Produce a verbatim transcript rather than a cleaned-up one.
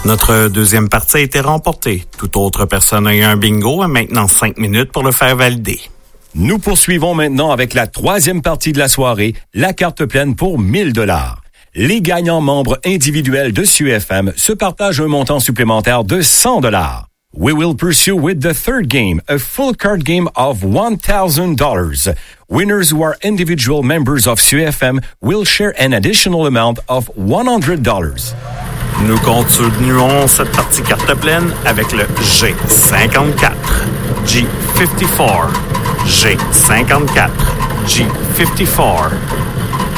Notre deuxième partie a été remportée. Toute autre personne a eu un bingo a maintenant cinq minutes pour le faire valider. Nous poursuivons maintenant avec la troisième partie de la soirée, la carte pleine pour mille dollars. Les gagnants membres individuels de C U F M se partagent un montant supplémentaire de cent dollars. We will pursue with the third game, a full card game of one thousand dollars. Winners who are individual members of C U F M will share an additional amount of one hundred dollars. Nous continuons cette partie carte pleine avec le G cinquante-quatre, G cinquante-quatre, G cinquante-quatre, G cinquante-quatre.